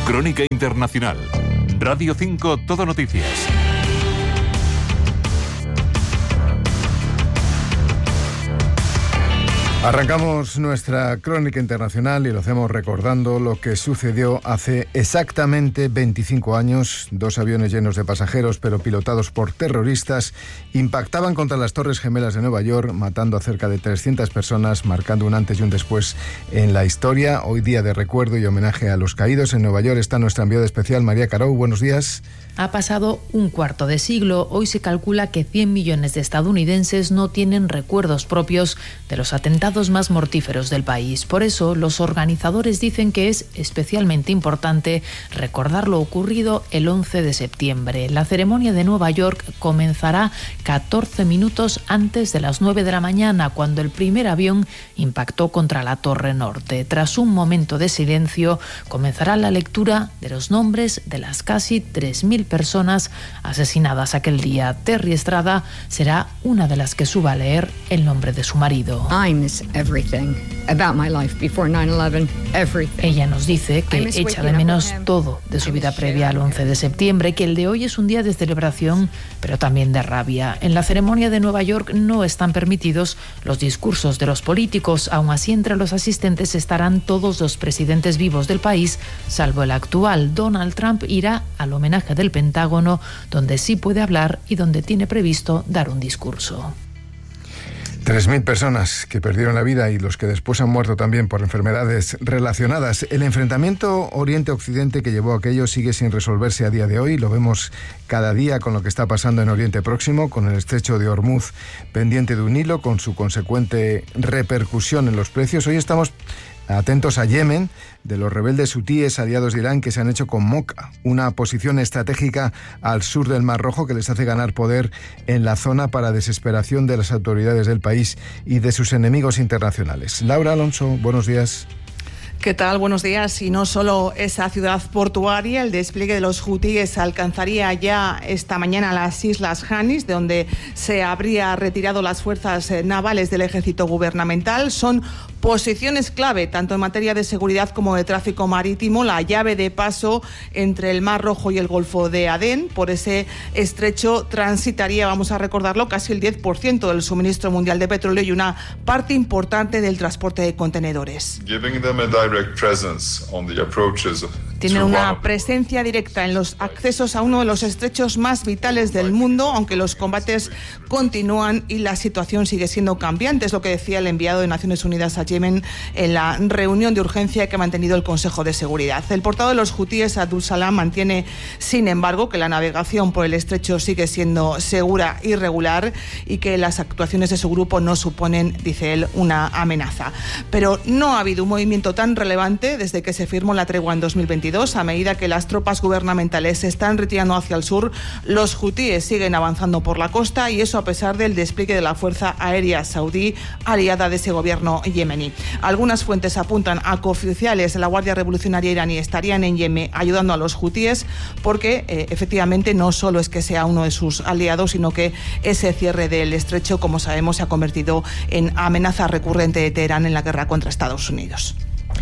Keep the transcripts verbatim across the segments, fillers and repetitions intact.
Crónica Internacional. Radio cinco Todo Noticias. Arrancamos nuestra crónica internacional y lo hacemos recordando lo que sucedió hace exactamente veinticinco años. Dos aviones llenos de pasajeros, pero pilotados por terroristas, impactaban contra las Torres Gemelas de Nueva York, matando a cerca de trescientas personas, marcando un antes y un después en la historia. Hoy día de recuerdo y homenaje a los caídos. En Nueva York está nuestra enviada especial, María Carou. Buenos días. Ha pasado un cuarto de siglo. Hoy se calcula que cien millones de estadounidenses no tienen recuerdos propios de los atentados más mortíferos del país. Por eso, los organizadores dicen que es especialmente importante recordar lo ocurrido el once de septiembre. La ceremonia de Nueva York comenzará catorce minutos antes de las nueve de la mañana, cuando el primer avión impactó contra la Torre Norte. Tras un momento de silencio, comenzará la lectura de los nombres de las casi tres mil personas asesinadas aquel día. Terry Estrada será una de las que suba a leer el nombre de su marido. I miss everything about my life before nine eleven, everything. Ella nos dice que echa de menos todo de su vida previa al once de septiembre, que el de hoy es un día de celebración, pero también de rabia. En la ceremonia de Nueva York no están permitidos los discursos de los políticos. Aún así, entre los asistentes estarán todos los presidentes vivos del país, salvo el actual. Donald Trump irá al homenaje del Pentágono, donde sí puede hablar y donde tiene previsto dar un discurso. Tres mil personas que perdieron la vida y los que después han muerto también por enfermedades relacionadas. El enfrentamiento Oriente-Occidente que llevó a aquello sigue sin resolverse a día de hoy. Lo vemos cada día con lo que está pasando en Oriente Próximo, con el estrecho de Hormuz pendiente de un hilo, con su consecuente repercusión en los precios. Hoy estamos atentos a Yemen, de los rebeldes hutíes aliados de Irán que se han hecho con Mocha, una posición estratégica al sur del Mar Rojo que les hace ganar poder en la zona para desesperación de las autoridades del país y de sus enemigos internacionales. Laura Alonso, buenos días. ¿Qué tal? Buenos días. Y no solo esa ciudad portuaria, el despliegue de los hutíes alcanzaría ya esta mañana las Islas Janis, de donde se habría retirado las fuerzas navales del ejército gubernamental. Son posiciones clave, tanto en materia de seguridad como de tráfico marítimo, la llave de paso entre el Mar Rojo y el Golfo de Adén. Por ese estrecho transitaría, vamos a recordarlo, casi el diez por ciento del suministro mundial de petróleo y una parte importante del transporte de contenedores. Tienen una presencia directa en los accesos a uno de los estrechos más vitales del mundo, aunque los combates continúan y la situación sigue siendo cambiante. Es lo que decía el enviado de Naciones Unidas a Yemen en la reunión de urgencia que ha mantenido el Consejo de Seguridad. El portavoz de los hutíes, Abdul Salam, mantiene, sin embargo, que la navegación por el estrecho sigue siendo segura y regular y que las actuaciones de su grupo no suponen, dice él, una amenaza. Pero no ha habido un movimiento tan relevante desde que se firmó la tregua en dos mil veintidós. A medida que las tropas gubernamentales se están retirando hacia el sur, los hutíes siguen avanzando por la costa, y eso a pesar del despliegue de la Fuerza Aérea Saudí, aliada de ese gobierno yemení. Algunas fuentes apuntan a que oficiales de la Guardia Revolucionaria iraní estarían en Yemen ayudando a los hutíes, porque eh, efectivamente no solo es que sea uno de sus aliados, sino que ese cierre del estrecho, como sabemos, se ha convertido en amenaza recurrente de Teherán en la guerra contra Estados Unidos.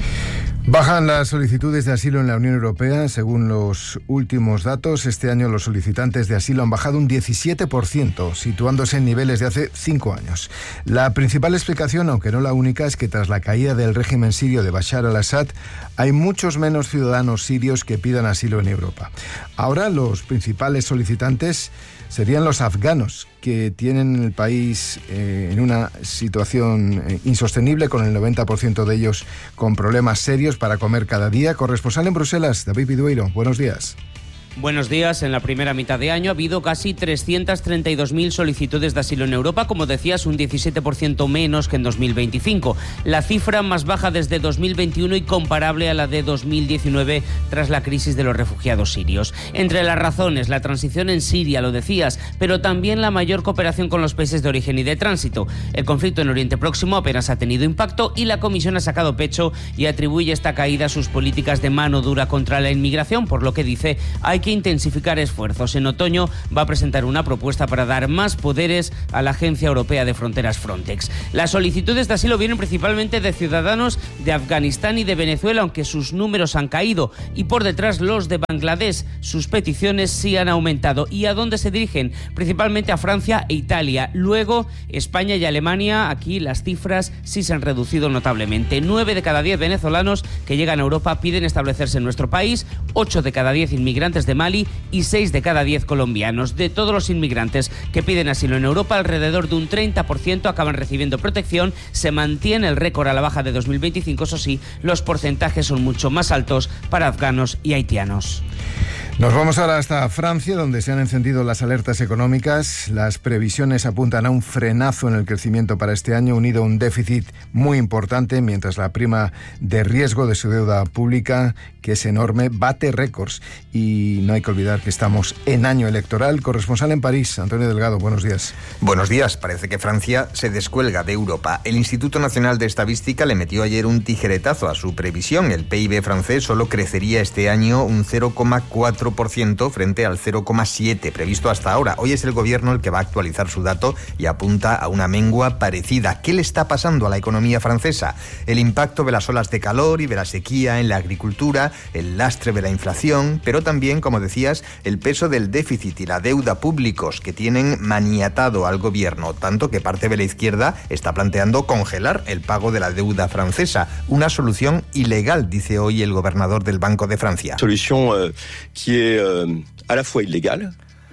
Bajan las solicitudes de asilo en la Unión Europea. Según los últimos datos, este año los solicitantes de asilo han bajado un diecisiete por ciento, situándose en niveles de hace cinco años. La principal explicación, aunque no la única, es que tras la caída del régimen sirio de Bashar al-Assad, hay muchos menos ciudadanos sirios que pidan asilo en Europa. Ahora los principales solicitantes serían los afganos, que tienen el país eh, en una situación eh, insostenible, con el noventa por ciento de ellos con problemas serios para comer cada día. Corresponsal en Bruselas, David Vidueiro, buenos días. Buenos días. En la primera mitad de año ha habido casi trescientas treinta y dos mil solicitudes de asilo en Europa, como decías, un diecisiete por ciento menos que en dos mil veinticinco. La cifra más baja desde dos mil veintiuno y comparable a la de dos mil diecinueve tras la crisis de los refugiados sirios. Entre las razones, la transición en Siria, lo decías, pero también la mayor cooperación con los países de origen y de tránsito. El conflicto en Oriente Próximo apenas ha tenido impacto y la Comisión ha sacado pecho y atribuye esta caída a sus políticas de mano dura contra la inmigración, por lo que dice hay hay que intensificar esfuerzos. En otoño va a presentar una propuesta para dar más poderes a la Agencia Europea de Fronteras Frontex. Las solicitudes de asilo vienen principalmente de ciudadanos de Afganistán y de Venezuela, aunque sus números han caído, y por detrás los de Bangladesh. Sus peticiones sí han aumentado. ¿Y a dónde se dirigen? Principalmente a Francia e Italia. Luego España y Alemania. Aquí las cifras sí se han reducido notablemente. Nueve de cada diez venezolanos que llegan a Europa piden establecerse en nuestro país, ocho de cada diez inmigrantes de Mali y seis de cada diez colombianos. De todos los inmigrantes que piden asilo en Europa, alrededor de un treinta por ciento acaban recibiendo protección. Se mantiene el récord a la baja de dos mil veinticinco, eso sí, los porcentajes son mucho más altos para afganos y haitianos. Nos vamos ahora hasta Francia, donde se han encendido las alertas económicas. Las previsiones apuntan a un frenazo en el crecimiento para este año, unido a un déficit muy importante, mientras la prima de riesgo de su deuda pública, que es enorme, bate récords. Y no hay que olvidar que estamos en año electoral. Corresponsal en París, Antonio Delgado, buenos días. Buenos días. Parece que Francia se descuelga de Europa. El Instituto Nacional de Estadística le metió ayer un tijeretazo a su previsión. El P I B francés solo crecería este año un cero coma cuatro por ciento frente al cero coma siete por ciento previsto hasta ahora. Hoy es el gobierno el que va a actualizar su dato y apunta a una mengua parecida. ¿Qué le está pasando a la economía francesa? El impacto de las olas de calor y de la sequía en la agricultura, el lastre de la inflación, pero también, como decías, el peso del déficit y la deuda públicos que tienen maniatado al gobierno, tanto que parte de la izquierda está planteando congelar el pago de la deuda francesa. Una solución ilegal, dice hoy el gobernador del Banco de Francia. Solución uh, que Euh, à la fois illégale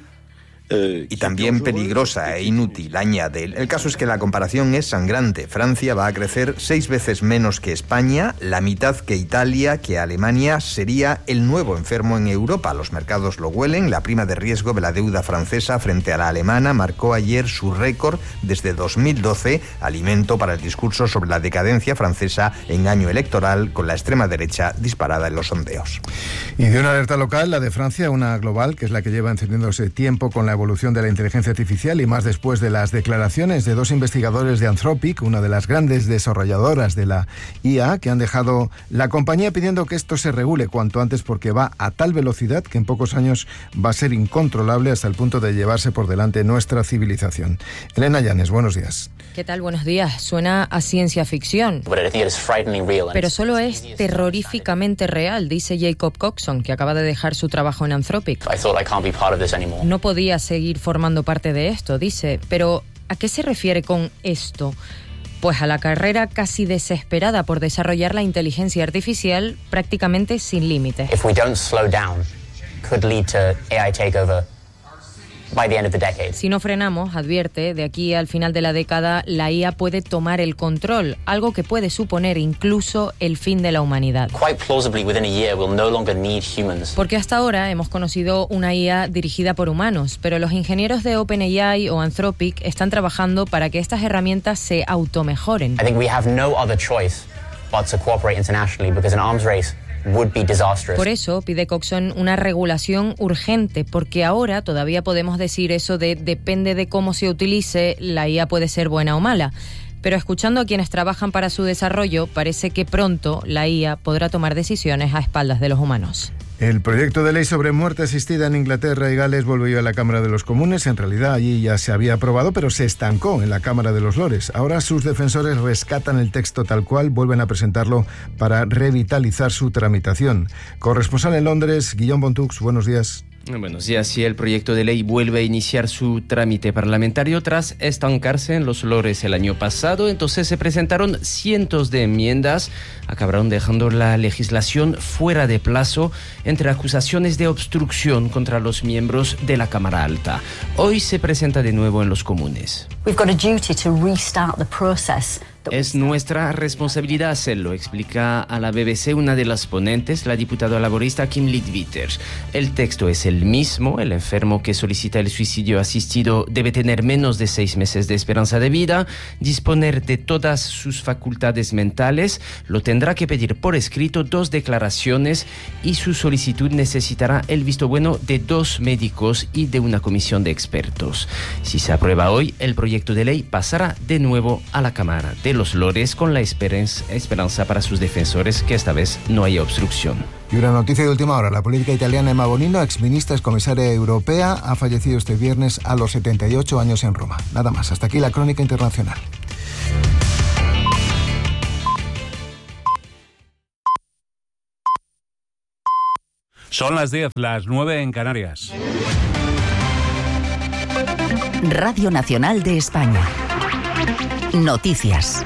y también peligrosa e inútil, añade. El caso es que la comparación es sangrante. Francia va a crecer seis veces menos que España, la mitad que Italia, que Alemania. Sería el nuevo enfermo en Europa. Los mercados lo huelen. La prima de riesgo de la deuda francesa frente a la alemana marcó ayer su récord desde dos mil doce, alimento para el discurso sobre la decadencia francesa en año electoral, con la extrema derecha disparada en los sondeos. Y de una alerta local, la de Francia, una global, que es la que lleva encendiéndose tiempo con la evolución de la inteligencia artificial, y más después de las declaraciones de dos investigadores de Anthropic, una de las grandes desarrolladoras de la I A, que han dejado la compañía pidiendo que esto se regule cuanto antes, porque va a tal velocidad que en pocos años va a ser incontrolable hasta el punto de llevarse por delante nuestra civilización. Elena Llanes, buenos días. ¿Qué tal? Buenos días. Suena a ciencia ficción, pero solo es terroríficamente real, dice Jacob Coxon, que acaba de dejar su trabajo en Anthropic. No podía seguir formando parte de esto, dice. Pero, ¿a qué se refiere con esto? Pues a la carrera casi desesperada por desarrollar la inteligencia artificial prácticamente sin límite. If we don't slow down, could lead to A I takeover by the end of the decade. Si no frenamos, advierte, de aquí al final de la década la I A puede tomar el control, algo que puede suponer incluso el fin de la humanidad. Quite plausibly, within a year we'll no longer need humans. Porque hasta ahora hemos conocido una I A dirigida por humanos, pero los ingenieros de OpenAI o Anthropic están trabajando para que estas herramientas se automejoren. I think we have no other choice but to cooperate internationally, because an arms race would be disastrous. Por eso pide Coxon una regulación urgente, porque ahora todavía podemos decir eso de depende de cómo se utilice, la I A puede ser buena o mala. Pero escuchando a quienes trabajan para su desarrollo, parece que pronto la I A podrá tomar decisiones a espaldas de los humanos. El proyecto de ley sobre muerte asistida en Inglaterra y Gales volvió a la Cámara de los Comunes. En realidad allí ya se había aprobado, pero se estancó en la Cámara de los Lores. Ahora sus defensores rescatan el texto tal cual, vuelven a presentarlo para revitalizar su tramitación. Corresponsal en Londres, Guillaume Bontux, buenos días. Buenos días. Sí, el proyecto de ley vuelve a iniciar su trámite parlamentario tras estancarse en los Lores el año pasado. Entonces se presentaron cientos de enmiendas, acabaron dejando la legislación fuera de plazo entre acusaciones de obstrucción contra los miembros de la Cámara Alta. Hoy se presenta de nuevo en los comunes. We've got a duty to restart the process. Es nuestra responsabilidad hacerlo, explica a la B B C una de las ponentes, la diputada laborista Kim Leadbitter. El texto es el mismo. El enfermo que solicita el suicidio asistido debe tener menos de seis meses de esperanza de vida, disponer de todas sus facultades mentales, lo tendrá que pedir por escrito, dos declaraciones, y su solicitud necesitará el visto bueno de dos médicos y de una comisión de expertos. Si se aprueba hoy, el proyecto de ley pasará de nuevo a la Cámara de los lores con la esperanza para sus defensores que esta vez no haya obstrucción. Y una noticia de última hora. La política italiana Emma Bonino, exministra, excomisaria europea, ha fallecido este viernes a los setenta y ocho años en Roma. Nada más. Hasta aquí la crónica internacional. Son las diez, las nueve en Canarias. Radio Nacional de España. Noticias.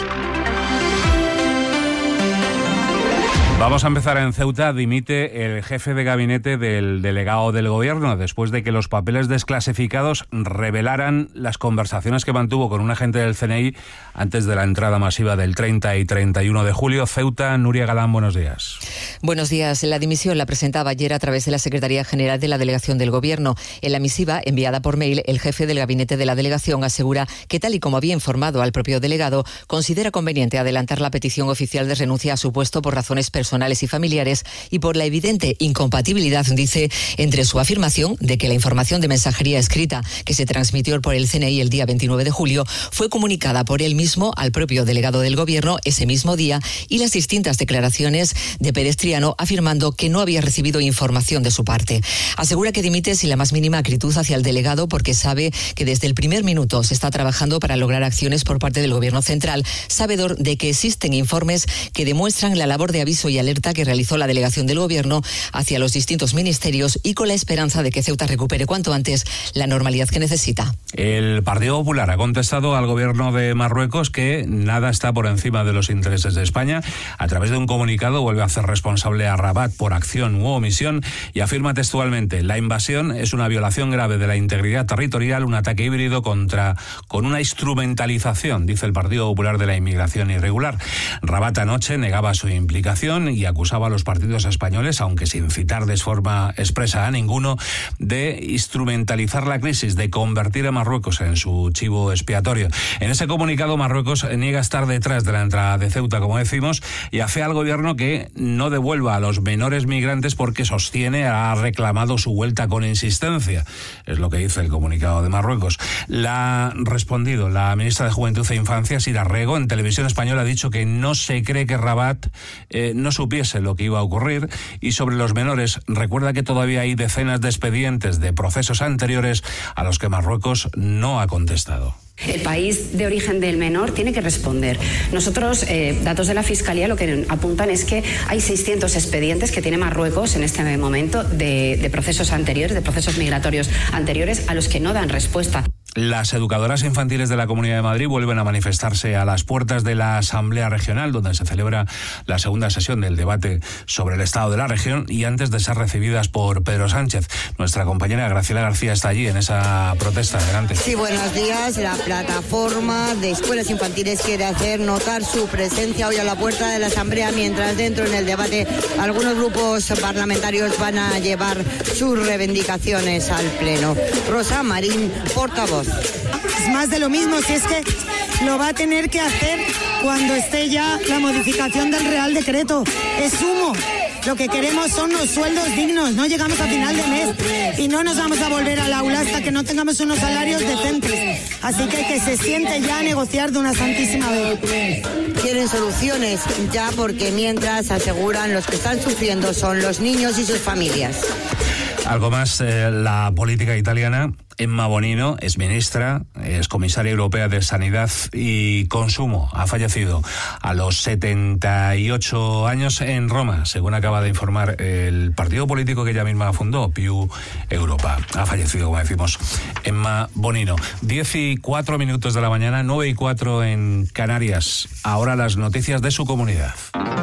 Vamos a empezar en Ceuta. Dimite el jefe de gabinete del delegado del gobierno después de que los papeles desclasificados revelaran las conversaciones que mantuvo con un agente del C N I antes de la entrada masiva del treinta y treinta y uno de julio. Ceuta, Nuria Galán, buenos días. Buenos días. La dimisión la presentaba ayer a través de la Secretaría General de la Delegación del Gobierno. En la misiva, enviada por mail, el jefe del gabinete de la delegación asegura que, tal y como había informado al propio delegado, considera conveniente adelantar la petición oficial de renuncia a su puesto por razones personales personales y familiares y por la evidente incompatibilidad, dice, entre su afirmación de que la información de mensajería escrita que se transmitió por el C N I el día veintinueve de julio fue comunicada por él mismo al propio delegado del Gobierno ese mismo día y las distintas declaraciones de Pérez Triano afirmando que no había recibido información de su parte. Asegura que dimite sin la más mínima acritud hacia el delegado porque sabe que desde el primer minuto se está trabajando para lograr acciones por parte del Gobierno central, sabedor de que existen informes que demuestran la labor de aviso y alerta que realizó la delegación del Gobierno hacia los distintos ministerios y con la esperanza de que Ceuta recupere cuanto antes la normalidad que necesita. El Partido Popular ha contestado al Gobierno de Marruecos que nada está por encima de los intereses de España. A través de un comunicado vuelve a hacer responsable a Rabat por acción u omisión y afirma textualmente: la invasión es una violación grave de la integridad territorial, un ataque híbrido contra con una instrumentalización, dice el Partido Popular, de la inmigración irregular. Rabat anoche negaba su implicación y acusaba a los partidos españoles, aunque sin citar de forma expresa a ninguno, de instrumentalizar la crisis, de convertir a Marruecos en su chivo expiatorio. En ese comunicado, Marruecos niega estar detrás de la entrada de Ceuta, como decimos, y afea al gobierno que no devuelva a los menores migrantes porque sostiene ha reclamado su vuelta con insistencia. Es lo que dice el comunicado de Marruecos. La ha respondido la ministra de Juventud e Infancia, Sira Rego, en Televisión Española ha dicho que no se cree que Rabat eh, no supiese lo que iba a ocurrir. Y sobre los menores, recuerda que todavía hay decenas de expedientes de procesos anteriores a los que Marruecos no ha contestado. El país de origen del menor tiene que responder. Nosotros, eh, datos de la Fiscalía, lo que apuntan es que hay seiscientos expedientes que tiene Marruecos en este momento de, de procesos anteriores, de procesos migratorios anteriores a los que no dan respuesta. Las educadoras infantiles de la Comunidad de Madrid vuelven a manifestarse a las puertas de la Asamblea Regional, donde se celebra la segunda sesión del debate sobre el estado de la región, y antes de ser recibidas por Pedro Sánchez. Nuestra compañera Graciela García está allí en esa protesta. Adelante. Sí, buenos días. La plataforma de escuelas infantiles quiere hacer notar su presencia hoy a la puerta de la Asamblea, mientras dentro en el debate algunos grupos parlamentarios van a llevar sus reivindicaciones al Pleno. Rosa Marín, portavoz. Es más de lo mismo, si es que lo va a tener que hacer cuando esté ya la modificación del Real Decreto. Es humo. Lo que queremos son los sueldos dignos. No llegamos a final de mes y no nos vamos a volver al aula hasta que no tengamos unos salarios decentes. Así que que se siente ya a negociar de una santísima vez. Quieren soluciones ya, porque mientras, aseguran, los que están sufriendo son los niños y sus familias. Algo más, eh, la política italiana. Emma Bonino es ministra, es comisaria europea de Sanidad y Consumo. Ha fallecido a los setenta y ocho años en Roma, según acaba de informar el partido político que ella misma fundó, Più Europa. Ha fallecido, como decimos, Emma Bonino. Diez y cuatro minutos de la mañana, nueve y cuatro en Canarias. Ahora las noticias de su comunidad.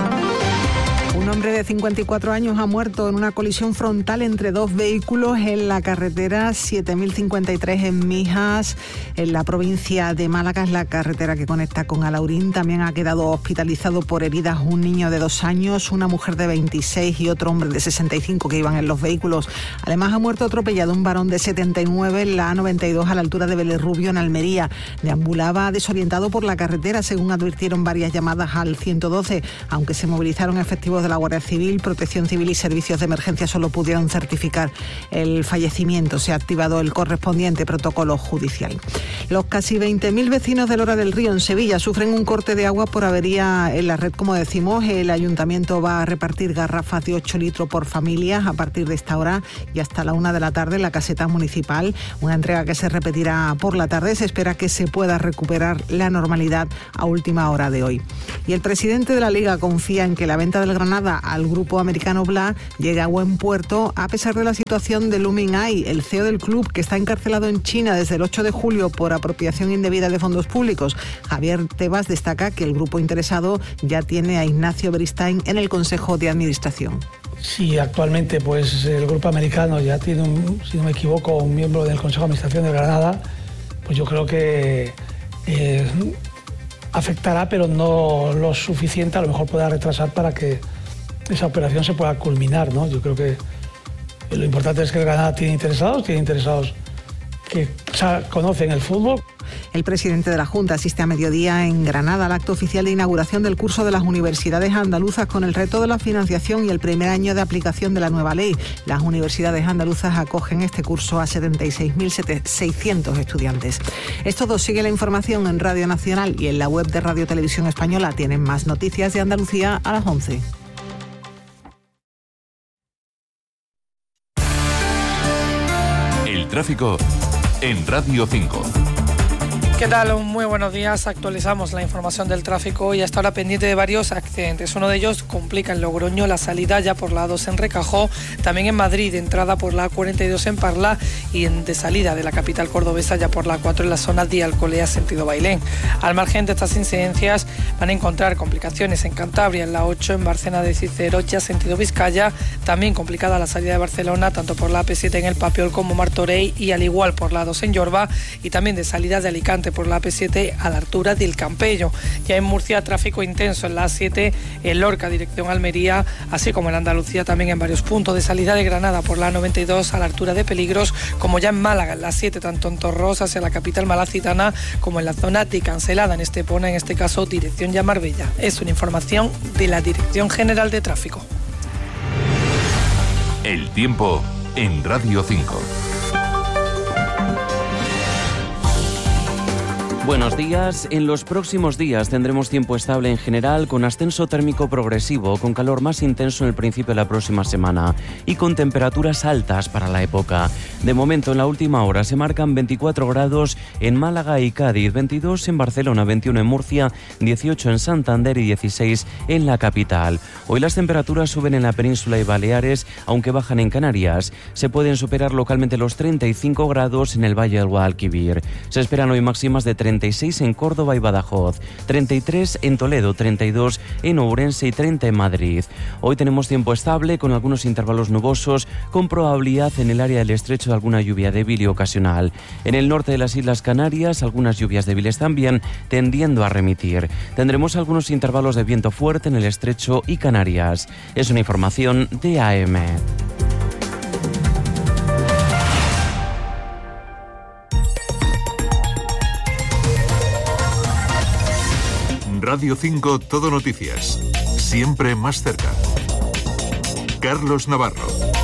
Un hombre de cincuenta y cuatro años ha muerto en una colisión frontal entre dos vehículos en la carretera siete mil cincuenta y tres en Mijas, en la provincia de Málaga. Es la carretera que conecta con Alaurín. También ha quedado hospitalizado por heridas un niño de dos años, una mujer de veintiséis y otro hombre de sesenta y cinco que iban en los vehículos. Además, ha muerto atropellado un varón de setenta y nueve en la A noventa y dos a la altura de Vélez Rubio, en Almería. Deambulaba desorientado por la carretera, según advirtieron varias llamadas al ciento doce, aunque se movilizaron efectivos de la Guardia Civil, Protección Civil y Servicios de Emergencia solo pudieron certificar el fallecimiento. Se ha activado el correspondiente protocolo judicial. Los casi veinte mil vecinos de Lora del Río, en Sevilla, sufren un corte de agua por avería en la red. Como decimos, el ayuntamiento va a repartir garrafas de ocho litros por familia a partir de esta hora y hasta la una de la tarde en la caseta municipal. Una entrega que se repetirá por la tarde. Se espera que se pueda recuperar la normalidad a última hora de hoy. Y el presidente de la Liga confía en que la venta del Granada al grupo americano Bla llegue a buen puerto a pesar de la situación de Lu Minhai, el C E O del club, que está encarcelado en China desde el ocho de julio por apropiación indebida de fondos públicos. Javier Tebas destaca que el grupo interesado ya tiene a Ignacio Beristain en el Consejo de Administración. Sí, actualmente pues el grupo americano ya tiene, un, si no me equivoco, un miembro del Consejo de Administración de Granada. Pues yo creo que eh, afectará, pero no lo suficiente, a lo mejor pueda retrasar para que esa operación se pueda culminar, ¿no? Yo creo que lo importante es que el Granada tiene interesados, tiene interesados que conocen el fútbol. El presidente de la Junta asiste a mediodía en Granada al acto oficial de inauguración del curso de las universidades andaluzas con el reto de la financiación y el primer año de aplicación de la nueva ley. Las universidades andaluzas acogen este curso a setenta y seis mil seiscientos estudiantes. Es todo. Sigue la información en Radio Nacional y en la web de Radio Televisión Española. Tienen más noticias de Andalucía a las once. El tráfico en Radio cinco. ¿Qué tal? Muy buenos días. Actualizamos la información del tráfico y hasta ahora pendiente de varios accidentes. Uno de ellos complica en Logroño la salida ya por la A dos en Recajó, también en Madrid, entrada por la A cuarenta y dos en Parla y en de salida de la capital cordobesa ya por la A cuatro en la zona de Alcolea, sentido Bailén. Al margen de estas incidencias van a encontrar complicaciones en Cantabria, en la ocho, en Bárcena de Cicero, ya sentido Vizcaya, también complicada la salida de Barcelona, tanto por la A P siete en El Papiol como Martorell y al igual por la A dos en Yorba y también de salida de Alicante por la A P siete a la altura del Campello. Ya en Murcia, tráfico intenso en la A siete, en Lorca, dirección Almería, así como en Andalucía también en varios puntos de salida de Granada por la A noventa y dos a la altura de Peligros, como ya en Málaga, en la A siete, tanto en Torros hacia la capital malacitana como en la zona de Cancelada, en Estepona, en este caso dirección ya Marbella. Es una información de la Dirección General de Tráfico. El tiempo en Radio cinco. Buenos días. En los próximos días tendremos tiempo estable en general, con ascenso térmico progresivo, con calor más intenso en el principio de la próxima semana y con temperaturas altas para la época. De momento, en la última hora se marcan veinticuatro grados en Málaga y Cádiz, veintidós en Barcelona, veintiuno en Murcia, dieciocho en Santander y dieciséis en la capital. Hoy las temperaturas suben en la península y Baleares, aunque bajan en Canarias. Se pueden superar localmente los treinta y cinco grados en el Valle del Guadalquivir. Se esperan hoy máximas de treinta y seis en Córdoba y Badajoz, treinta y tres en Toledo, treinta y dos en Ourense y treinta en Madrid. Hoy tenemos tiempo estable con algunos intervalos nubosos, con probabilidad en el área del estrecho de alguna lluvia débil y ocasional. En el norte de las Islas Canarias, algunas lluvias débiles también, tendiendo a remitir. Tendremos algunos intervalos de viento fuerte en el estrecho y Canarias. Es una información de A M. Radio cinco Todo Noticias. Siempre más cerca. Carlos Navarro.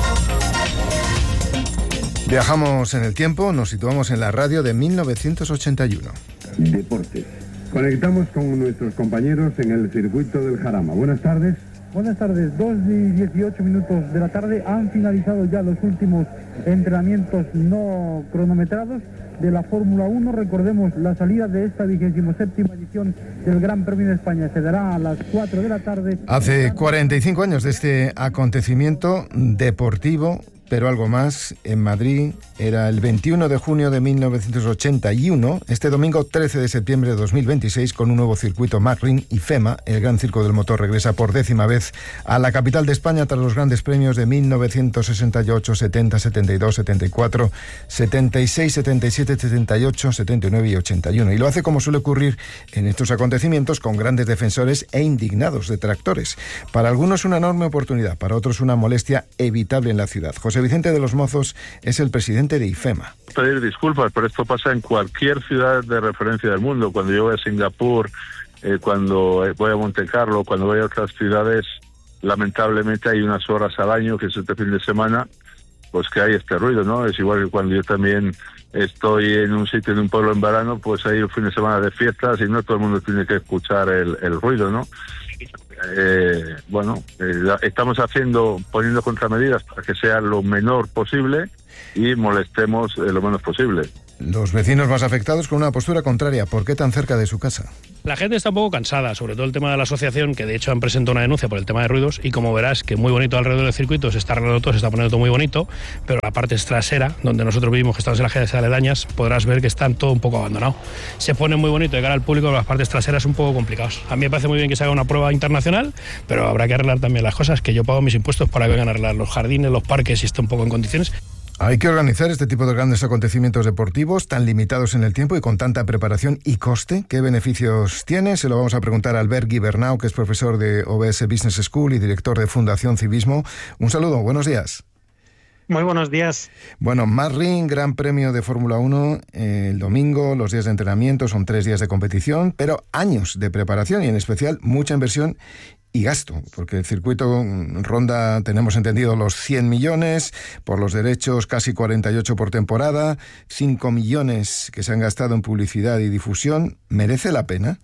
Viajamos en el tiempo, nos situamos en la radio de mil novecientos ochenta y uno. Deportes. Conectamos con nuestros compañeros en el circuito del Jarama. Buenas tardes. Buenas tardes, dos y dieciocho minutos de la tarde. Han finalizado ya los últimos entrenamientos no cronometrados de la Fórmula uno. Recordemos, la salida de esta vigésimo séptima edición del Gran Premio de España se dará a las cuatro de la tarde. Hace cuarenta y cinco años de este acontecimiento deportivo, pero algo más, en Madrid. Era el veintiuno de junio de mil novecientos ochenta y uno, este domingo trece de septiembre de dos mil veintiséis, con un nuevo circuito McLaren y FEMA, el Gran Circo del Motor regresa por décima vez a la capital de España tras los grandes premios de mil novecientos sesenta y ocho, setenta, setenta y dos, setenta y cuatro, setenta y seis, setenta y siete, setenta y ocho, setenta y nueve y ochenta y uno. Y lo hace, como suele ocurrir en estos acontecimientos, con grandes defensores e indignados detractores. Para algunos una enorme oportunidad, para otros una molestia evitable en la ciudad. José Vicente de los Mozos es el presidente de IFEMA. Pedir disculpas, pero esto pasa en cualquier ciudad de referencia del mundo. Cuando yo voy a Singapur, eh, cuando voy a Monte Carlo, cuando voy a otras ciudades, lamentablemente hay unas horas al año, que es este fin de semana, pues que hay este ruido, ¿no? Es igual que cuando yo también estoy en un sitio, en un pueblo en verano, pues hay un fin de semana de fiestas y no todo el mundo tiene que escuchar el, el ruido, ¿no? Eh, bueno, eh, estamos haciendo, poniendo contramedidas para que sea lo menor posible y molestemos eh, lo menos posible. Los vecinos más afectados con una postura contraria. ¿Por qué tan cerca de su casa? La gente está un poco cansada, sobre todo el tema de la asociación, que de hecho han presentado una denuncia por el tema de ruidos, y como verás que muy bonito alrededor del circuito, se está arreglando todo, se está poniendo todo muy bonito, pero la parte trasera, donde nosotros vivimos, que estamos en las calles aledañas, podrás ver que están todo un poco abandonado. Se pone muy bonito de cara al público, pero las partes traseras un poco complicadas. A mí me parece muy bien que se haga una prueba internacional, pero habrá que arreglar también las cosas, que yo pago mis impuestos para que vengan a arreglar los jardines, los parques, y esté un poco en condiciones. Hay que organizar este tipo de grandes acontecimientos deportivos tan limitados en el tiempo y con tanta preparación y coste. ¿Qué beneficios tiene? Se lo vamos a preguntar a Albert Guibernau, que es profesor de O B S Business School y director de Fundación Civismo. Un saludo, buenos días. Muy buenos días. Bueno, Marrin, Gran Premio de Fórmula uno, eh, el domingo, los días de entrenamiento, son tres días de competición, pero años de preparación y en especial mucha inversión y gasto, porque el circuito ronda, tenemos entendido, los cien millones, por los derechos casi cuarenta y ocho por temporada, cinco millones que se han gastado en publicidad y difusión. ¿Merece la pena?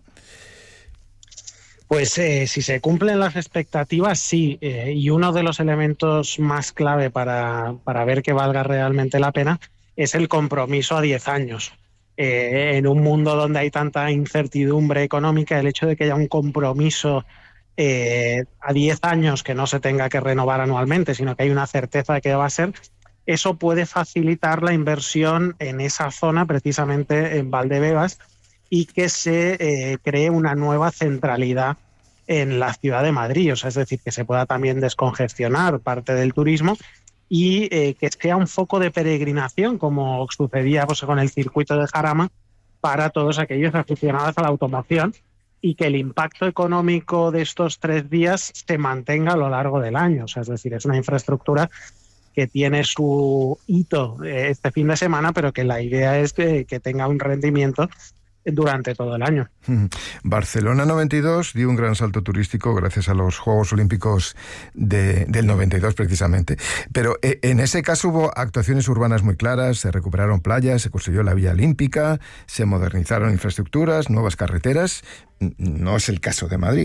Pues eh, si se cumplen las expectativas, sí, eh, y uno de los elementos más clave para, para ver que valga realmente la pena es el compromiso a diez años. Eh, en un mundo donde hay tanta incertidumbre económica, el hecho de que haya un compromiso Eh, a diez años, que no se tenga que renovar anualmente, sino que hay una certeza de que va a ser, eso puede facilitar la inversión en esa zona, precisamente en Valdebebas, y que se eh, cree una nueva centralidad en la ciudad de Madrid, o sea, es decir, que se pueda también descongestionar parte del turismo y eh, que sea un foco de peregrinación, como sucedía pues, con el circuito de Jarama, para todos aquellos aficionados a la automoción, y que el impacto económico de estos tres días se mantenga a lo largo del año. O sea, es decir, es una infraestructura que tiene su hito este fin de semana, pero que la idea es que, que tenga un rendimiento durante todo el año. Barcelona noventa y dos dio un gran salto turístico gracias a los Juegos Olímpicos de, del noventa y dos precisamente. Pero eh, en ese caso hubo actuaciones urbanas muy claras, se recuperaron playas, se construyó la Vía Olímpica, se modernizaron infraestructuras, nuevas carreteras. No es el caso de Madrid.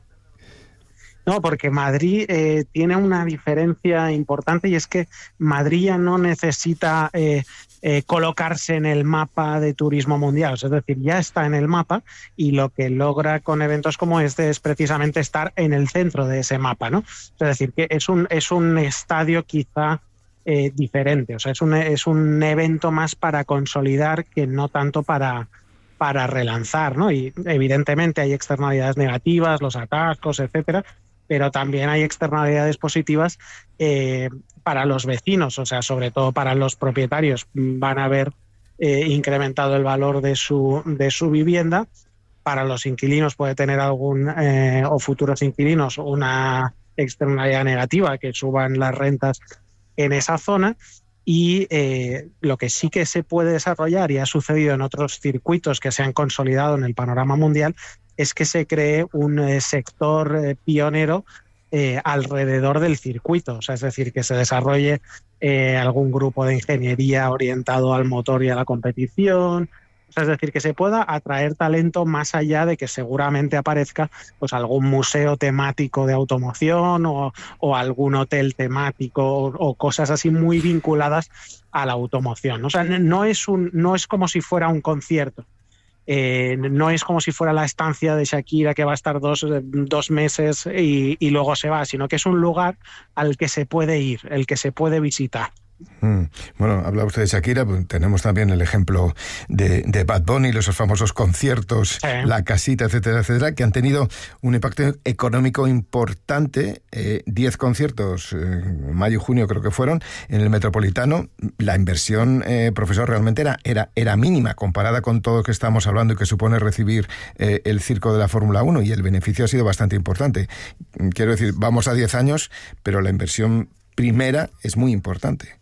No, porque Madrid eh, tiene una diferencia importante, y es que Madrid ya no necesita eh, eh, colocarse en el mapa de turismo mundial. Es decir, ya está en el mapa, y lo que logra con eventos como este es precisamente estar en el centro de ese mapa, ¿no? Es decir, que es un, es un estadio quizá eh, diferente. O sea, es un, es un evento más para consolidar que no tanto para... para relanzar, ¿no? Y evidentemente hay externalidades negativas, los atascos, etcétera, pero también hay externalidades positivas eh, para los vecinos, o sea, sobre todo para los propietarios. Van a haber eh, incrementado el valor de su, de su vivienda. Para los inquilinos puede tener algún, eh, o futuros inquilinos, una externalidad negativa, que suban las rentas en esa zona. Y eh, lo que sí que se puede desarrollar, y ha sucedido en otros circuitos que se han consolidado en el panorama mundial, es que se cree un eh, sector eh, pionero eh, alrededor del circuito. O sea, es decir, que se desarrolle eh, algún grupo de ingeniería orientado al motor y a la competición. O sea, es decir, que se pueda atraer talento más allá de que seguramente aparezca pues algún museo temático de automoción o, o algún hotel temático o, o cosas así muy vinculadas a la automoción. O sea, no es, un, no es como si fuera un concierto. Eh, no es como si fuera la estancia de Shakira, que va a estar dos, dos meses y, y luego se va, sino que es un lugar al que se puede ir, el que se puede visitar. Mm. Bueno, habla usted de Shakira, pues tenemos también el ejemplo de, de Bad Bunny, los famosos conciertos, sí. La casita, etcétera, etcétera, que han tenido un impacto económico importante. Eh, diez conciertos, eh, mayo y junio creo que fueron, en el Metropolitano. La inversión, eh, profesor, realmente era, era, era mínima comparada con todo lo que estamos hablando y que supone recibir eh, el circo de la Fórmula uno, y el beneficio ha sido bastante importante. Quiero decir, vamos a diez años, pero la inversión primera es muy importante.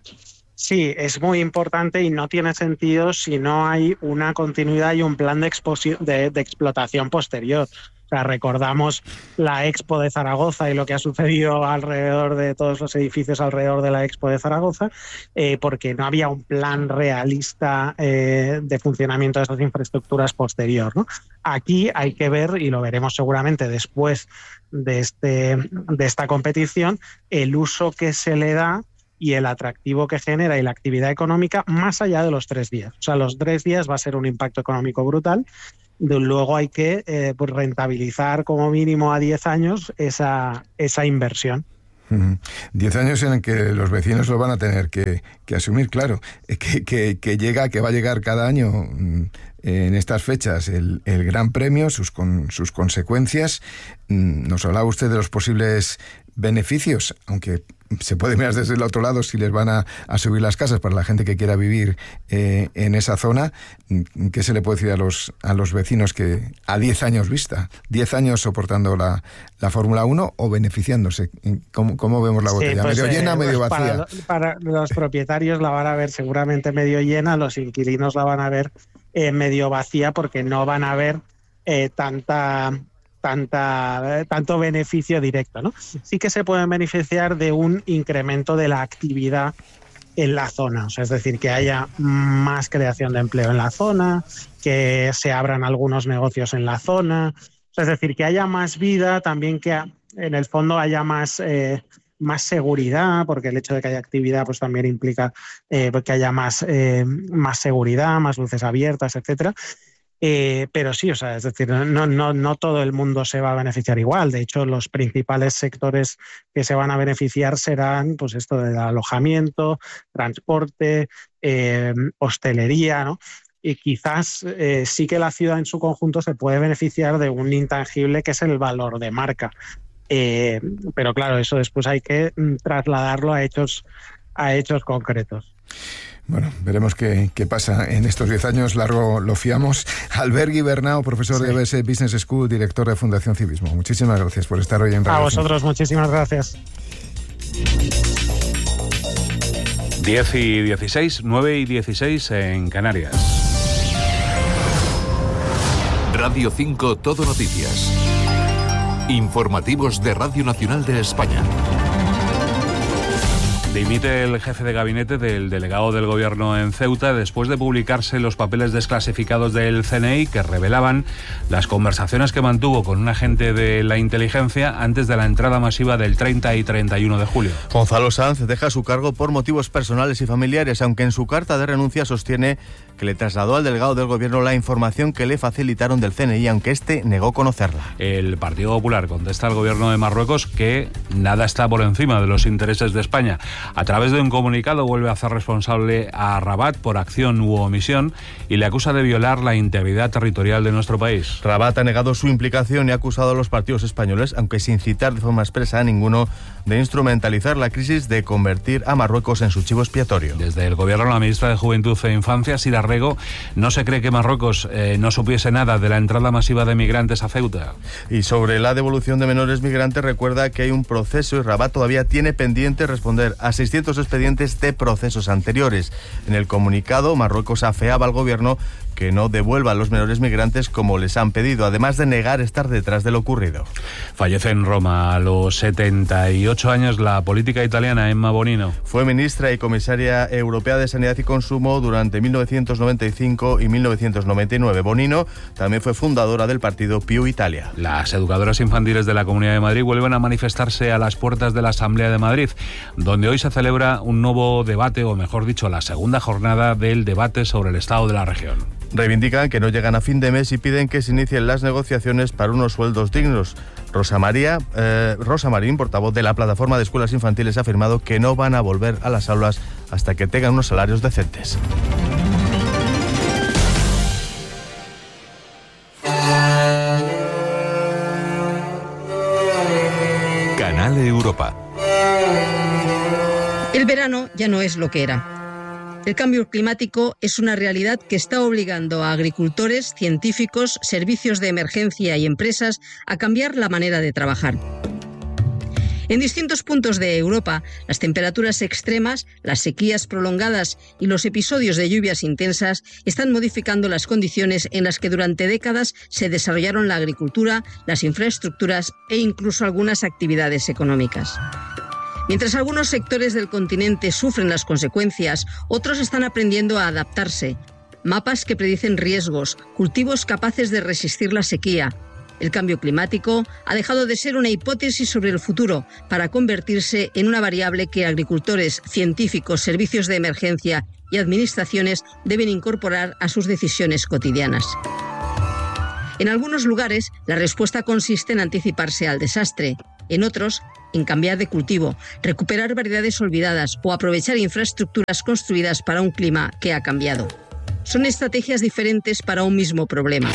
Sí, es muy importante, y no tiene sentido si no hay una continuidad y un plan de, exposi- de, de explotación posterior. O sea, recordamos la Expo de Zaragoza y lo que ha sucedido alrededor de todos los edificios alrededor de la Expo de Zaragoza, eh, porque no había un plan realista eh, de funcionamiento de esas infraestructuras posterior, ¿no? Aquí hay que ver, y lo veremos seguramente después de, este, de esta competición, el uso que se le da y el atractivo que genera y la actividad económica más allá de los tres días. O sea, los tres días va a ser un impacto económico brutal. Luego hay que eh, pues rentabilizar como mínimo a diez años esa, esa inversión. Diez años en el que los vecinos lo van a tener que, que asumir, claro, que, que, que llega, que va a llegar cada año en estas fechas el, el Gran Premio, sus, con, sus consecuencias. Nos hablaba usted de los posibles beneficios, aunque se puede mirar desde el otro lado si les van a, a subir las casas para la gente que quiera vivir eh, en esa zona. ¿Qué se le puede decir a los a los vecinos que a diez años vista, diez años soportando la, la Fórmula uno o beneficiándose? ¿Cómo, cómo vemos la botella? Sí, pues, ¿medio llena, eh, medio pues vacía? Para, para los propietarios la van a ver seguramente medio llena, los inquilinos la van a ver eh, medio vacía, porque no van a ver eh, tanta... Tanta, tanto beneficio directo, ¿no? Sí que se pueden beneficiar de un incremento de la actividad en la zona, o sea, es decir, que haya más creación de empleo en la zona, que se abran algunos negocios en la zona, o sea, es decir, que haya más vida, también que en el fondo haya más, eh, más seguridad, porque el hecho de que haya actividad pues también implica eh, que haya más, eh, más seguridad, más luces abiertas, etcétera. Eh, pero sí, o sea, es decir, no, no, no todo el mundo se va a beneficiar igual. De hecho, los principales sectores que se van a beneficiar serán, pues, esto del alojamiento, transporte, eh, hostelería, ¿no? Y quizás eh, sí que la ciudad en su conjunto se puede beneficiar de un intangible que es el valor de marca. Eh, pero claro, eso después hay que trasladarlo a hechos, a hechos concretos. Bueno, veremos qué, qué pasa en estos diez años, largo lo fiamos. Albert Guibernau, profesor sí. de A B S Business School, director de Fundación Civismo. Muchísimas gracias por estar hoy en Radio. A vosotros, muchísimas gracias. diez y dieciséis, nueve y dieciséis en Canarias. Radio cinco Todo Noticias. Informativos de Radio Nacional de España. Dimite el jefe de gabinete del delegado del gobierno en Ceuta después de publicarse los papeles desclasificados del C N I que revelaban las conversaciones que mantuvo con un agente de la inteligencia antes de la entrada masiva del treinta y treinta y uno de julio. Gonzalo Sanz deja su cargo por motivos personales y familiares, aunque en su carta de renuncia sostiene que le trasladó al delegado del gobierno la información que le facilitaron del C N I, aunque este negó conocerla. El Partido Popular contesta al gobierno de Marruecos que nada está por encima de los intereses de España. A través de un comunicado vuelve a hacer responsable a Rabat por acción u omisión y le acusa de violar la integridad territorial de nuestro país. Rabat ha negado su implicación y ha acusado a los partidos españoles, aunque sin citar de forma expresa a ninguno, de instrumentalizar la crisis, de convertir a Marruecos en su chivo expiatorio. Desde el gobierno, la ministra de Juventud e Infancia, Sira Rego, no se cree que Marruecos eh, no supiese nada de la entrada masiva de migrantes a Ceuta. Y sobre la devolución de menores migrantes, recuerda que hay un proceso y Rabat todavía tiene pendiente responder a seiscientos expedientes de procesos anteriores. En el comunicado, Marruecos afeaba al gobierno que no devuelva a los menores migrantes como les han pedido, además de negar estar detrás de lo ocurrido. Fallece en Roma a los setenta y ocho años la política italiana Emma Bonino. Fue ministra y comisaria europea de Sanidad y Consumo durante mil novecientos noventa y cinco y mil novecientos noventa y nueve. Bonino también fue fundadora del partido Più Italia. Las educadoras infantiles de la Comunidad de Madrid vuelven a manifestarse a las puertas de la Asamblea de Madrid, donde hoy se celebra un nuevo debate, o mejor dicho, la segunda jornada del debate sobre el estado de la región. Reivindican que no llegan a fin de mes y piden que se inicien las negociaciones para unos sueldos dignos. Rosa María, eh, Rosa Marín, portavoz de la Plataforma de Escuelas Infantiles, ha afirmado que no van a volver a las aulas hasta que tengan unos salarios decentes. Canal Europa. El verano ya no es lo que era. El cambio climático es una realidad que está obligando a agricultores, científicos, servicios de emergencia y empresas a cambiar la manera de trabajar. En distintos puntos de Europa, las temperaturas extremas, las sequías prolongadas y los episodios de lluvias intensas están modificando las condiciones en las que durante décadas se desarrollaron la agricultura, las infraestructuras e incluso algunas actividades económicas. Mientras algunos sectores del continente sufren las consecuencias, otros están aprendiendo a adaptarse. Mapas que predicen riesgos, cultivos capaces de resistir la sequía. El cambio climático ha dejado de ser una hipótesis sobre el futuro para convertirse en una variable que agricultores, científicos, servicios de emergencia y administraciones deben incorporar a sus decisiones cotidianas. En algunos lugares, la respuesta consiste en anticiparse al desastre. En otros, en cambiar de cultivo, recuperar variedades olvidadas o aprovechar infraestructuras construidas para un clima que ha cambiado. Son estrategias diferentes para un mismo problema.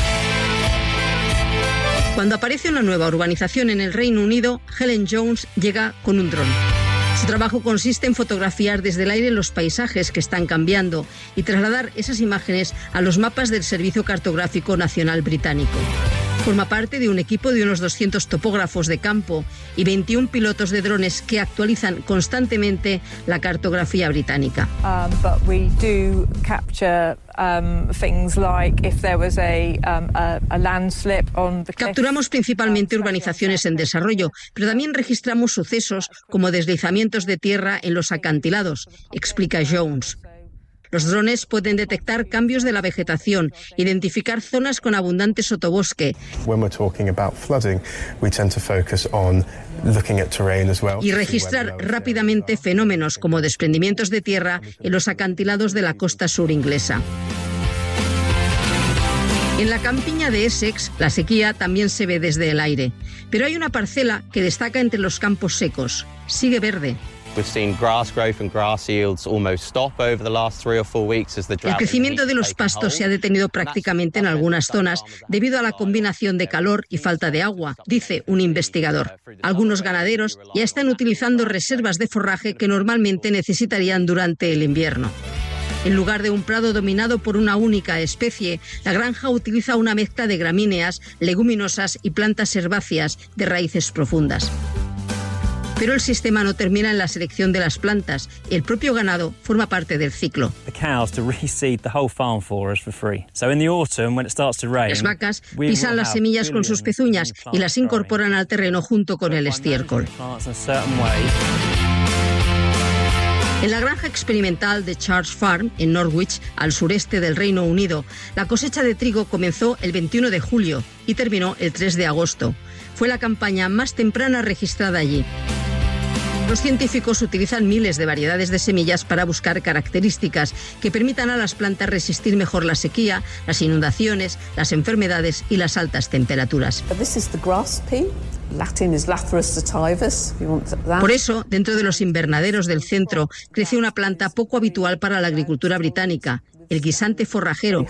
Cuando aparece una nueva urbanización en el Reino Unido, Helen Jones llega con un dron. Su trabajo consiste en fotografiar desde el aire los paisajes que están cambiando y trasladar esas imágenes a los mapas del Servicio Cartográfico Nacional Británico. Forma parte de un equipo de unos doscientos topógrafos de campo y veintiún pilotos de drones que actualizan constantemente la cartografía británica. Um, but we do capture um, things like if there was a, um, a, a landslip on the cliff. Capturamos principalmente urbanizaciones en desarrollo, pero también registramos sucesos como deslizamientos de tierra en los acantilados, explica Jones. Los drones pueden detectar cambios de la vegetación, identificar zonas con abundante sotobosque y registrar rápidamente fenómenos como desprendimientos de tierra en los acantilados de la costa sur inglesa. En la campiña de Essex, la sequía también se ve desde el aire, pero hay una parcela que destaca entre los campos secos. Sigue verde. El crecimiento de los pastos se ha detenido prácticamente en algunas zonas debido a la combinación de calor y falta de agua, dice un investigador. Algunos ganaderos ya están utilizando reservas de forraje que normalmente necesitarían durante el invierno. En lugar de un prado dominado por una única especie, la granja utiliza una mezcla de gramíneas, leguminosas y plantas herbáceas de raíces profundas. Pero el sistema no termina en la selección de las plantas. El propio ganado forma parte del ciclo. Las vacas pisan las semillas con sus pezuñas y las incorporan al terreno junto con el estiércol. En la granja experimental de Charles Farm, en Norwich, al sureste del Reino Unido, la cosecha de trigo comenzó el veintiuno de julio y terminó el tres de agosto. Fue la campaña más temprana registrada allí. Los científicos utilizan miles de variedades de semillas para buscar características que permitan a las plantas resistir mejor la sequía, las inundaciones, las enfermedades y las altas temperaturas. Por eso, dentro de los invernaderos del centro, crece una planta poco habitual para la agricultura británica, el guisante forrajero.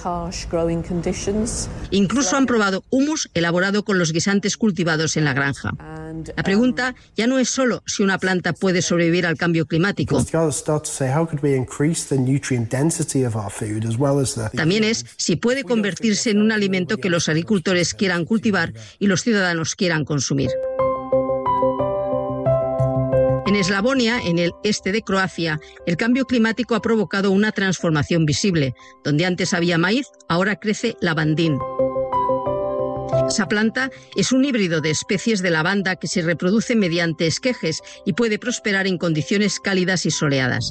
Incluso han probado humus elaborado con los guisantes cultivados en la granja. La pregunta ya no es solo si una planta puede sobrevivir al cambio climático. También es si puede convertirse en un alimento que los agricultores quieran cultivar y los ciudadanos quieran consumir. En Eslavonia, en el este de Croacia, el cambio climático ha provocado una transformación visible. Donde antes había maíz, ahora crece lavandín. Esa planta es un híbrido de especies de lavanda que se reproduce mediante esquejes y puede prosperar en condiciones cálidas y soleadas.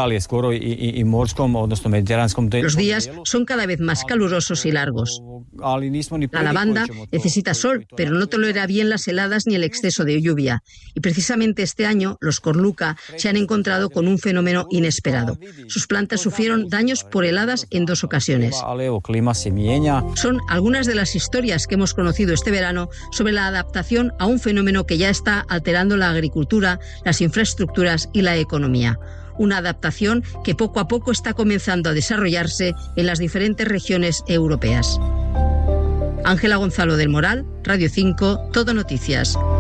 Los días son cada vez más calurosos y largos. La lavanda necesita sol, pero no tolera bien las heladas ni el exceso de lluvia. Y precisamente este año, los Corluca se han encontrado con un fenómeno inesperado. Sus plantas sufrieron daños por heladas en dos ocasiones. Son algunas de las historias que hemos conocido este verano sobre la adaptación a un fenómeno que ya está alterando la agricultura, las infraestructuras y la economía. Una adaptación que poco a poco está comenzando a desarrollarse en las diferentes regiones europeas. Ángela Gonzalo del Moral, Radio cinco, Todo Noticias.